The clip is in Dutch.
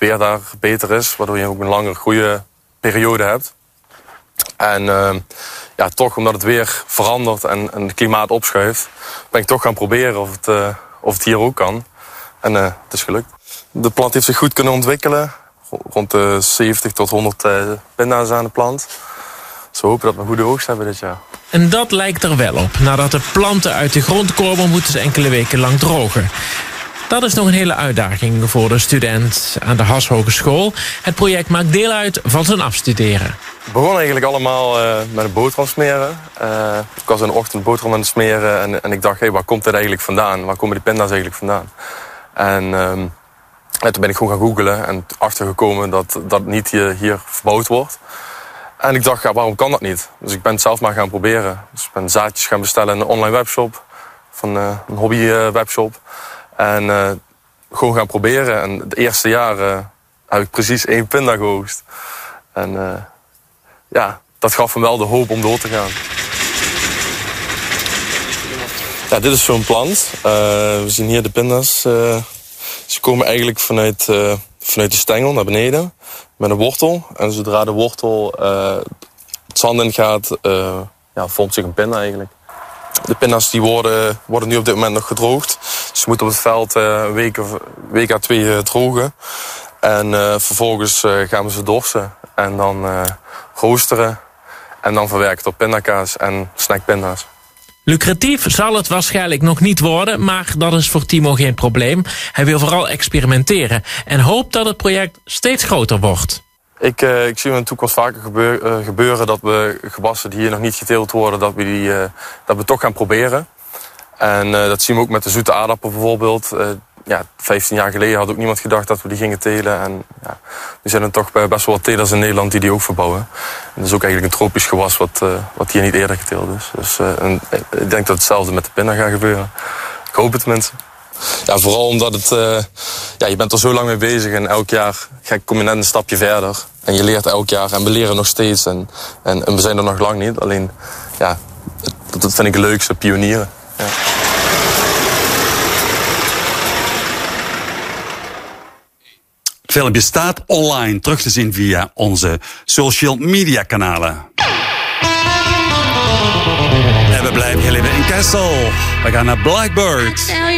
weer daar beter is. Waardoor je ook een langere groeiperiode hebt. En toch omdat het weer verandert en het klimaat opschuift, ben ik toch gaan proberen of het hier ook kan. En het is gelukt. De plant heeft zich goed kunnen ontwikkelen. Rond de 70 tot 100 pinda's aan de plant. Dus we hopen dat we een goede oogst hebben dit jaar. En dat lijkt er wel op. Nadat de planten uit de grond komen, moeten ze enkele weken lang drogen. Dat is nog een hele uitdaging voor de student aan de Haas Hogeschool. Het project maakt deel uit van zijn afstuderen. Het begon eigenlijk allemaal met een boterham smeren. Ik was in de ochtend boterham aan het smeren en ik dacht, waar komt dit eigenlijk vandaan? Waar komen die pinda's eigenlijk vandaan? En toen ben ik gewoon gaan googlen en achtergekomen dat dat niet hier verbouwd wordt. En ik dacht, waarom kan dat niet? Dus ik ben het zelf maar gaan proberen. Dus ik ben zaadjes gaan bestellen in een online webshop, van een hobby webshop. En gewoon gaan proberen. En het eerste jaar heb ik precies 1 pinda geoogst. En dat gaf me wel de hoop om door te gaan. Ja, dit is zo'n plant. We zien hier de pinda's. Ze komen eigenlijk vanuit de stengel naar beneden met een wortel. En zodra de wortel het zand in gaat, vormt zich een pinda eigenlijk. De pinda's die worden nu op dit moment nog gedroogd. Ze moeten op het veld een week à 2 drogen. En vervolgens gaan we ze dorsen en dan roosteren. En dan verwerken tot pindakaas en snackpinda's. Lucratief zal het waarschijnlijk nog niet worden, maar dat is voor Timo geen probleem. Hij wil vooral experimenteren en hoopt dat het project steeds groter wordt. Ik zie in de toekomst vaker gebeuren dat we gewassen die hier nog niet geteeld worden, dat we toch gaan proberen. En dat zien we ook met de zoete aardappel bijvoorbeeld. 15 jaar geleden had ook niemand gedacht dat we die gingen telen. En nu zijn er toch best wel wat telers in Nederland die ook verbouwen. En dat is ook eigenlijk een tropisch gewas wat hier niet eerder geteeld is. Dus ik denk dat hetzelfde met de pinda gaat gebeuren. Ik hoop het tenminste. Ja, vooral omdat je bent er zo lang mee bezig en elk jaar kom je net een stapje verder. En je leert elk jaar en we leren nog steeds. En we zijn er nog lang niet. Alleen, dat vind ik het leukste, pionieren. Ja. Het filmpje staat online terug te zien via onze social media kanalen. En we blijven heel even in Kessel. We gaan naar Blackbird.